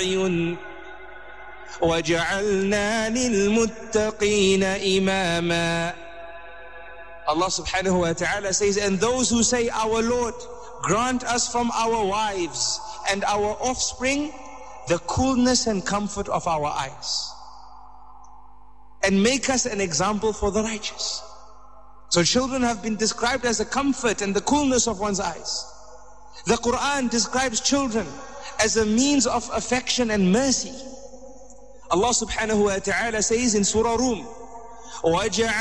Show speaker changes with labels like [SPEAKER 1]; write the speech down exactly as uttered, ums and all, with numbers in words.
[SPEAKER 1] أعين وجعلنا للمتقين إماما. Allah subhanahu wa ta'ala says, and those who say, our Lord, grant us from our wives and our offspring the coolness and comfort of our eyes, and make us an example for the righteous. So children have been described as the comfort and the coolness of one's eyes. The Quran describes children as a means of affection and mercy. Allah subhanahu wa ta'ala says in Surah Rum,